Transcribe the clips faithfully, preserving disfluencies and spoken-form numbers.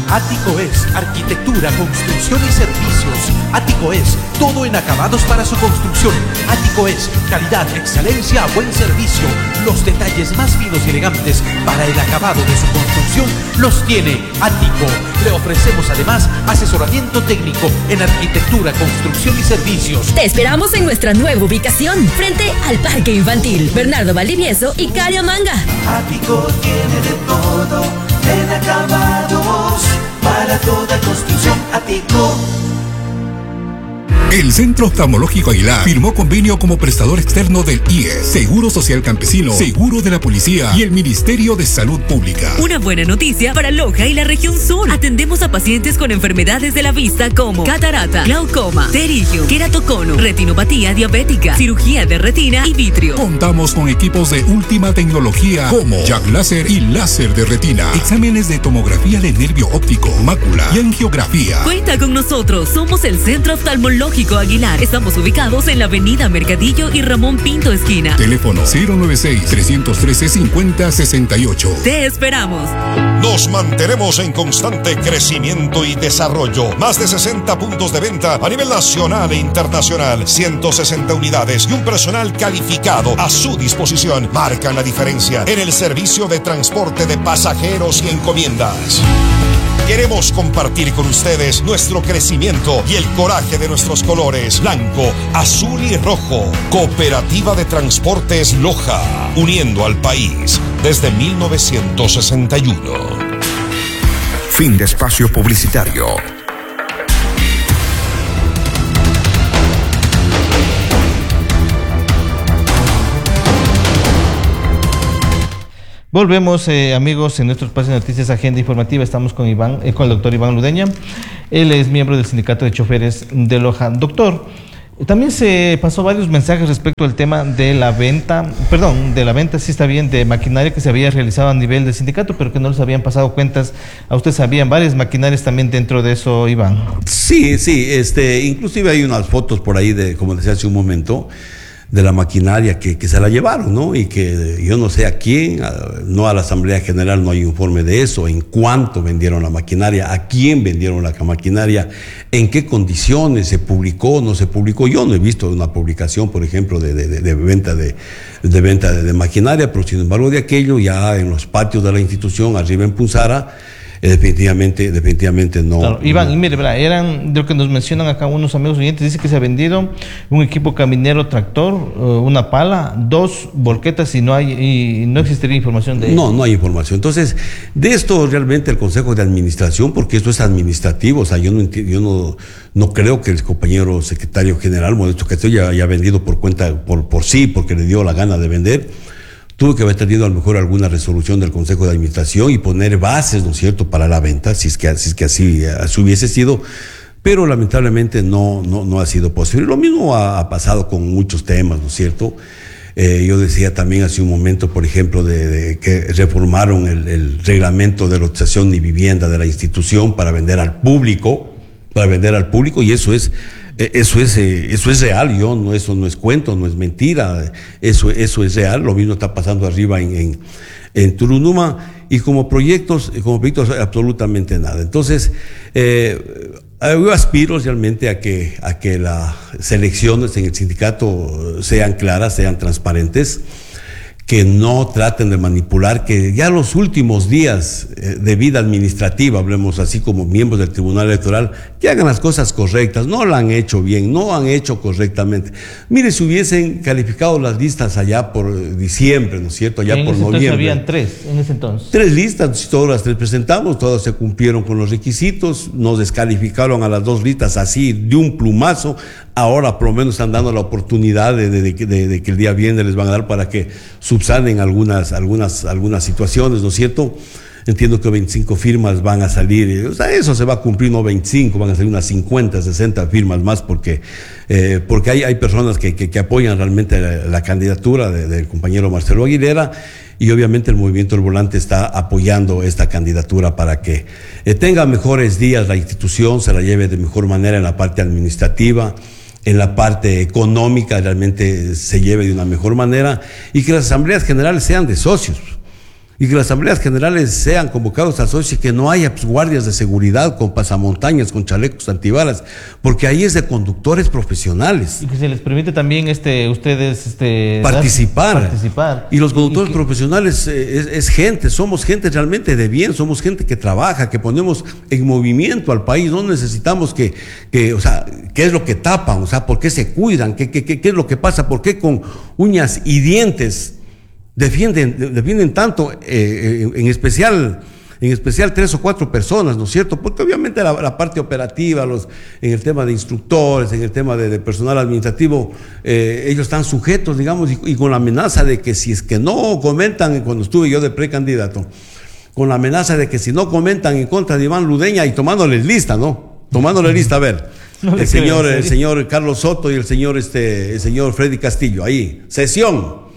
Ático es arquitectura, construcción y servicios. Ático es todo en acabados para su construcción. Ático es calidad, excelencia, buen servicio. Los detalles más finos y elegantes para el acabado de su construcción los tiene Ático. Le ofrecemos además asesoramiento técnico en arquitectura, construcción y servicios. Te esperamos en nuestra nueva ubicación, frente al Parque Infantil Bernardo Valdivieso y Cario Manga. Ático tiene de todo en acabados para toda construcción. Ático. El Centro Oftalmológico Aguilar firmó convenio como prestador externo del I E S, Seguro Social Campesino, Seguro de la Policía y el Ministerio de Salud Pública. Una buena noticia para Loja y la región sur. Atendemos a pacientes con enfermedades de la vista como catarata, glaucoma, pterigio, queratocono, retinopatía diabética, cirugía de retina y vitrio. Contamos con equipos de última tecnología como Jack Láser y láser de retina, exámenes de tomografía de nervio óptico, mácula y angiografía. Cuenta con nosotros, somos el Centro Oftalmológico Aguilar. Estamos ubicados en la avenida Mercadillo y Ramón Pinto esquina. Teléfono cero noventa y seis, tres uno tres, cinco cero seis ocho. Te esperamos. Nos mantenemos en constante crecimiento y desarrollo. Más de sesenta puntos de venta a nivel nacional e internacional. ciento sesenta unidades y un personal calificado a su disposición marcan la diferencia en el servicio de transporte de pasajeros y encomiendas. Queremos compartir con ustedes nuestro crecimiento y el coraje de nuestros colores blanco, azul y rojo. Cooperativa de Transportes Loja, uniendo al país desde mil novecientos sesenta y uno. Fin de espacio publicitario. Volvemos, eh, amigos, en nuestro espacio de noticias Agenda Informativa. Estamos con Iván, eh, con el doctor Iván Ludeña. Él es miembro del Sindicato de Choferes de Loja. Doctor, también se pasó varios mensajes respecto al tema de la venta, perdón, de la venta, sí está bien, de maquinaria que se había realizado a nivel del sindicato, pero que no les habían pasado cuentas. A ustedes habían varias maquinarias también dentro de eso, Iván. Sí, sí, este, inclusive hay unas fotos por ahí de, como decía hace un momento, de la maquinaria que, que se la llevaron, ¿no? Y que yo no sé a quién, a, no a la Asamblea General no hay informe de eso, en cuánto vendieron la maquinaria, a quién vendieron la maquinaria, en qué condiciones, se publicó, no se publicó. Yo no he visto una publicación, por ejemplo, de, de, de, de venta de, de venta de, de maquinaria, pero sin embargo de aquello ya en los patios de la institución, arriba en Punzara, Eh, definitivamente, definitivamente no. Claro, Iván, y mire, ¿verdad? Eran de lo que nos mencionan acá unos amigos oyentes, dice que se ha vendido un equipo caminero tractor, uh, una pala, dos volquetas y no hay, y no existiría información de No, ello. no hay información. Entonces, de esto realmente el Consejo de Administración, porque esto es administrativo, o sea, yo no entiendo, yo no, no creo que el compañero secretario general, Modesto Castillo, ya haya vendido por cuenta, por, por sí, porque le dio la gana de vender. Tuvo que haber tenido a lo mejor alguna resolución del Consejo de Administración y poner bases, ¿no es cierto?, para la venta, si es que, si es que así, así hubiese sido, pero lamentablemente no, no, no ha sido posible. Lo mismo ha, ha pasado con muchos temas, ¿no es cierto? Eh, yo decía también hace un momento, por ejemplo, de, de que reformaron el, el reglamento de lotización y vivienda de la institución para vender al público, para vender al público, y eso es... Eso es, eso es real, yo no, eso no es cuento, no es mentira, eso, eso es real. Lo mismo está pasando arriba en, en, en Turunuma, y como proyectos, como proyectos absolutamente nada. Entonces, eh, yo aspiro realmente a que, a que las elecciones en el sindicato sean claras, sean transparentes, que no traten de manipular, que ya los últimos días de vida administrativa, hablemos así como miembros del Tribunal Electoral, que hagan las cosas correctas. No lo han hecho bien, no han hecho correctamente. Mire, si hubiesen calificado las listas allá por diciembre, ¿no es cierto? Allá por noviembre. Entonces habían tres, en ese entonces. Tres listas, todas las tres presentamos, todas se cumplieron con los requisitos, nos descalificaron a las dos listas así, de un plumazo. Ahora por lo menos están dando la oportunidad de, de, de, de, de que el día viernes les van a dar para que subsanen algunas, algunas, algunas situaciones, ¿no es cierto? Entiendo que veinticinco firmas van a salir, o sea, eso se va a cumplir, no veinticinco, van a salir unas cincuenta, sesenta firmas más, porque, eh, porque hay, hay personas que, que, que apoyan realmente la, la candidatura de, del compañero Marcelo Aguilera, y obviamente el Movimiento del Volante está apoyando esta candidatura para que eh, tenga mejores días la institución, se la lleve de mejor manera en la parte administrativa, en la parte económica realmente se lleve de una mejor manera, y que las asambleas generales sean de socios. y que las asambleas generales sean convocados a socios y que no haya pues, guardias de seguridad con pasamontañas, con chalecos antibalas, porque ahí es de conductores profesionales. Y que se les permite también este ustedes este participar. Dar, participar. Y los conductores y que, profesionales eh, es, es gente, somos gente realmente de bien, somos gente que trabaja, que ponemos en movimiento al país, no necesitamos que, que o sea, ¿qué es lo que tapan? O sea, ¿por qué se cuidan? ¿Qué, qué, qué, qué es lo que pasa? ¿Por qué con uñas y dientes defienden, defienden tanto, eh, en especial, en especial tres o cuatro personas, ¿no es cierto? Porque obviamente la, la parte operativa, los, en el tema de instructores, en el tema de, de personal administrativo, eh, ellos están sujetos, digamos, y, y con la amenaza de que si es que no comentan, cuando estuve yo de precandidato, con la amenaza de que si no comentan en contra de Iván Ludeña y tomándoles lista, ¿no? Tomándoles lista, a ver, no el señor, creo, el señor Carlos Soto y el señor, este, el señor Freddy Castillo, ahí, sesión.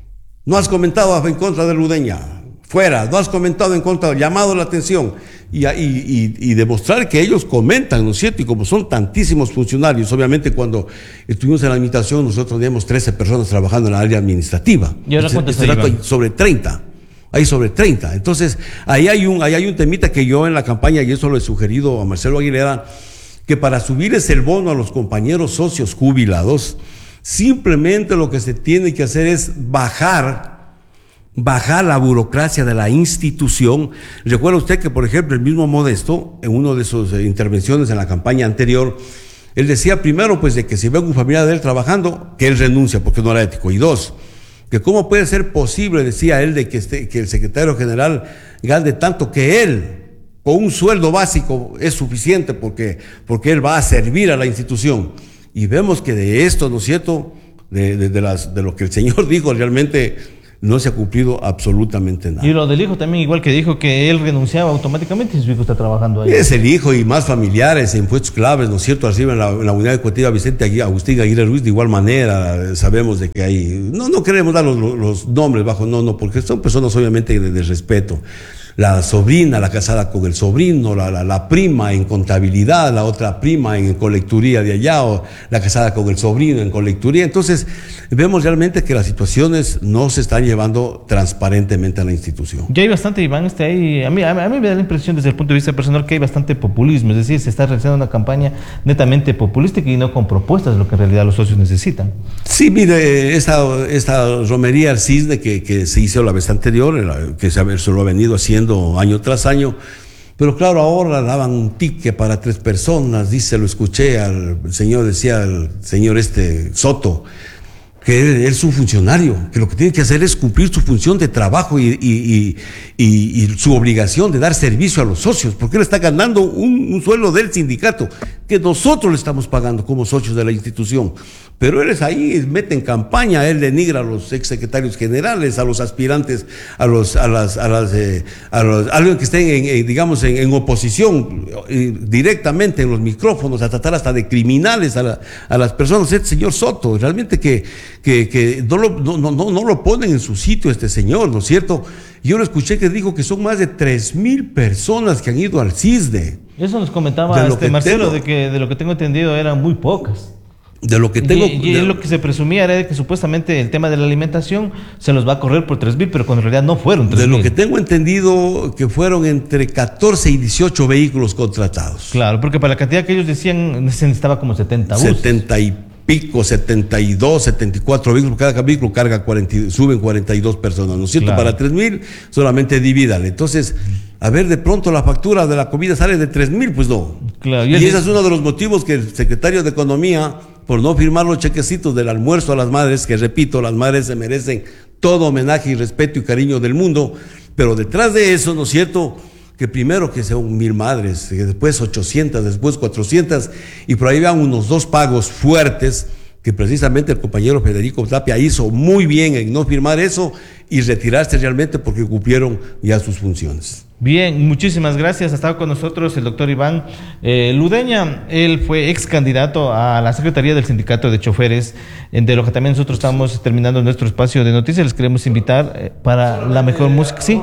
No has comentado en contra de Ludeña, fuera, no has comentado en contra, llamado la atención, y, y, y, y demostrar que ellos comentan, ¿no es cierto? Y como son tantísimos funcionarios, obviamente cuando estuvimos en la administración, nosotros teníamos trece personas trabajando en la área administrativa. ¿Y ahora cuántos hay? Sobre treinta. Hay sobre treinta. Entonces, ahí hay un, ahí hay un temita que yo en la campaña, y eso lo he sugerido a Marcelo Aguilera, que para subirles el bono a los compañeros socios jubilados, simplemente lo que se tiene que hacer es bajar, bajar la burocracia de la institución. Recuerda usted que, por ejemplo, el mismo Modesto, en una de sus intervenciones en la campaña anterior, él decía primero, pues, de que si ve un familiar de él trabajando, que él renuncia porque no era ético. Y dos, que cómo puede ser posible, decía él, de que, este, que el secretario general gane tanto que él, con un sueldo básico, es suficiente porque, porque él va a servir a la institución. Y vemos que de esto, ¿no es cierto?, de, de, de, las, de lo que el señor dijo, realmente no se ha cumplido absolutamente nada. Y lo del hijo también, igual que dijo que él renunciaba automáticamente y su hijo está trabajando ahí. Es el hijo y más familiares en puestos claves, ¿no es cierto?, arriba en la, en la unidad educativa Vicente Agustín Aguirre Ruiz, de igual manera, sabemos de que hay, no, no queremos dar los, los nombres bajo, no, no, porque son personas obviamente de, de respeto. La sobrina, la casada con el sobrino, la, la, la prima en contabilidad, la otra prima en colecturía de allá, o la casada con el sobrino en colecturía. Entonces, vemos realmente que las situaciones no se están llevando transparentemente a la institución. Ya hay bastante, Iván, este ahí, a mí, a, a mí me da la impresión desde el punto de vista personal que hay bastante populismo, es decir, se está realizando una campaña netamente populística y no con propuestas de lo que en realidad los socios necesitan. Sí, mire, esta, esta romería al cisne que, que se hizo la vez anterior, que se, se lo ha venido haciendo año tras año, pero claro, ahora daban un ticket para tres personas, dice, lo escuché al señor, decía el señor este Soto, que él, él es un funcionario, que lo que tiene que hacer es cumplir su función de trabajo y, y, y, y, y su obligación de dar servicio a los socios, porque él está ganando un, un sueldo del sindicato, que nosotros le estamos pagando como socios de la institución. Pero él es ahí, mete en campaña, él denigra a los exsecretarios generales, a los aspirantes, a los, a las, a las, eh, a los, a los que estén, en, en, digamos, en, en oposición eh, directamente en los micrófonos, a tratar hasta de criminales a, la, a las personas. Este señor Soto, realmente que, que, que no, lo, no, no, no lo ponen en su sitio este señor, ¿no es cierto? Yo lo escuché que dijo que son más de tres mil personas que han ido al CISDE. Eso nos comentaba este Marcelo, tengo, de que de lo que tengo entendido eran muy pocas. De lo que tengo. Y, y de, lo que se presumía era de que supuestamente el tema de la alimentación se los va a correr por tres mil, pero cuando en realidad no fueron tres mil. De lo que tengo entendido, que fueron entre catorce y dieciocho vehículos contratados. Claro, porque para la cantidad que ellos decían se necesitaba como setenta buses. setenta y pico, setenta y dos, setenta y cuatro vehículos, cada vehículo carga cuarenta, suben cuarenta y dos personas, ¿no es cierto? Claro. Para tres mil solamente divídale. Entonces, a ver, de pronto la factura de la comida sale de tres mil, pues no. Claro, y ese es uno de los motivos que el secretario de Economía, por no firmar los chequecitos del almuerzo a las madres, que repito, las madres se merecen todo homenaje y respeto y cariño del mundo, pero detrás de eso, ¿no es cierto?, que primero que sean mil madres, que después ochocientas, después cuatrocientas, y por ahí vean unos dos pagos fuertes, que precisamente el compañero Federico Tapia hizo muy bien en no firmar eso y retirarse realmente porque cumplieron ya sus funciones. Bien, muchísimas gracias. Ha estado con nosotros el doctor Iván eh, Ludeña. Él fue ex candidato a la Secretaría del Sindicato de Choferes, de lo que también nosotros estamos terminando nuestro espacio de noticias. Les queremos invitar eh, para la mejor música. Sí.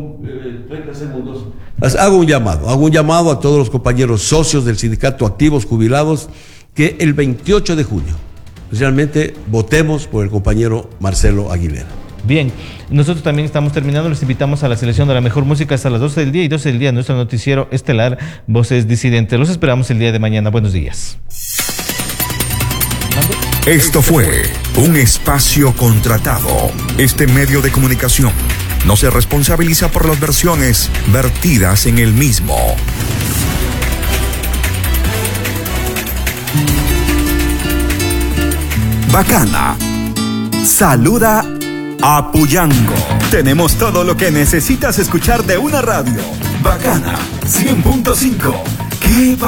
Hago un llamado, hago un llamado a todos los compañeros socios del sindicato, activos, jubilados, que el veintiocho de junio realmente votemos por el compañero Marcelo Aguilera. Bien, nosotros también estamos terminando, les invitamos a la selección de la mejor música hasta las doce del día y doce del día, nuestro noticiero estelar Voces Disidentes. Los esperamos el día de mañana. Buenos días. Esto fue un espacio contratado. Este medio de comunicación no se responsabiliza por las versiones vertidas en el mismo. Bacana saluda a Puyango. Tenemos todo lo que necesitas escuchar de una radio. Bacana cien punto cinco. ¡Qué